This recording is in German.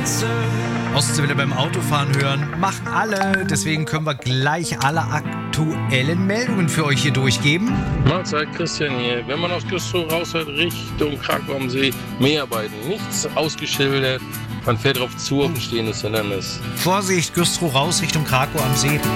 Ostseewelle beim Autofahren hören, machen alle. Deswegen können wir gleich alle aktuellen Meldungen für euch hier durchgeben. Mahlzeit, Christian hier. Wenn man aus Güstrow raushört, Richtung Krakau am See, Meerarbeiten. Nichts ausgeschildert. Man fährt drauf zu auf ein stehendes Hindernis. Vorsicht, Güstrow raus Richtung Krakau am See.